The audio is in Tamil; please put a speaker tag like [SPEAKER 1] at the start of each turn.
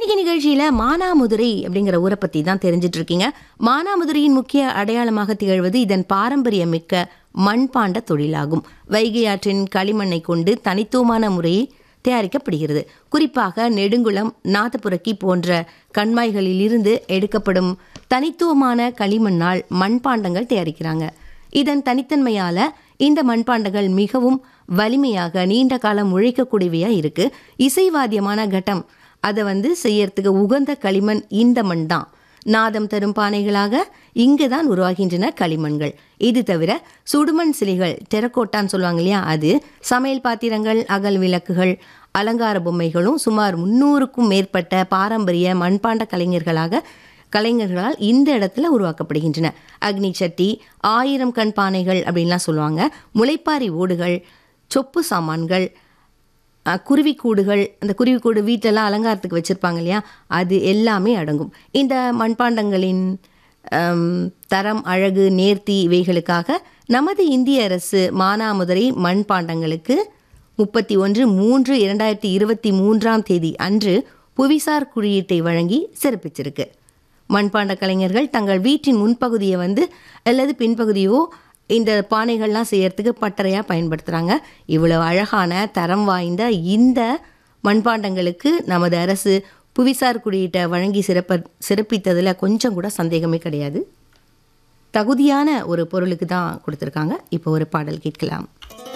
[SPEAKER 1] இன்னைக்கு நிகழ்ச்சியில மானாமதுரை அப்படிங்கிற ஊரை பத்தி தான் தெரிஞ்சிட்டு இருக்கீங்க. மானாமதுரையின் முக்கிய அடையாளமாக திகழ்வது இதன் பாரம்பரியமிக்க மண்பாண்ட தொழிலாகும். வைகை ஆற்றின் களிமண்ணை கொண்டு தனித்துவமான முறையில் தயாரிக்கப்படுகிறது. குறிப்பாக நெடுங்குளம், நாதபுரக்கி போன்ற கண்மாய்களிலிருந்து எடுக்கப்படும் தனித்துவமான களிமண்ணால் மண்பாண்டங்கள் தயாரிக்கிறாங்க. இதன் தனித்தன்மையால இந்த மண்பாண்டங்கள் மிகவும் வலிமையாக நீண்ட காலம் உழைக்கக்கூடியவையா இருக்கு. இசைவாத்தியமான கட்டம் அதை செய்யறதுக்கு உகந்த களிமண் இந்த மண் தான். நாதம் தரும் பானைகளாக இங்கு தான் உருவாகின்றன களிமண்கள். இது தவிர சுடுமண் சிலைகள், டெரக்கோட்டான்னு சொல்லுவாங்க இல்லையா, அது, சமையல் பாத்திரங்கள், அகல் விளக்குகள், அலங்கார பொம்மைகளும் சுமார் 300க்கும் மேற்பட்ட பாரம்பரிய மண்பாண்ட கலைஞர்களால் இந்த இடத்துல உருவாக்கப்படுகின்றன. அக்னி சட்டி, 1000 கண் பானைகள் அப்படின்லாம் சொல்லுவாங்க. முளைப்பாரி ஓடுகள், சொப்பு சாமான்கள், குருவிக்கூடுகள், அந்த குருவிக்கூடு வீட்டிலலாம் அலங்காரத்துக்கு வச்சுருப்பாங்க இல்லையா, அது எல்லாமே அடங்கும். இந்த மண்பாண்டங்களின் தரம், அழகு, நேர்த்தி இவைகளுக்காக நமது இந்திய அரசு மானாமதுரை மண்பாண்டங்களுக்கு 31/3/2023 அன்று புவிசார் குறியீட்டை வழங்கி சிறப்பிச்சிருக்கு. மண்பாண்ட கலைஞர்கள் தங்கள் வீட்டின் முன்பகுதியை அல்லது பின்பகுதியோ இந்த பானைகள்லாம் செய்யறதுக்கு பட்டறையாக பயன்படுத்துகிறாங்க. இவ்வளோ அழகான தரம் வாய்ந்த இந்த மண்பாண்டங்களுக்கு நமது அரசு புவிசார் குறியீட்டை வழங்கி சிறப்பித்ததில் கொஞ்சம் கூட சந்தேகமே கிடையாது. தகுதியான ஒரு பொருளுக்கு தான் கொடுத்துருக்காங்க. இப்போ ஒரு பாடல் கேட்கலாம்.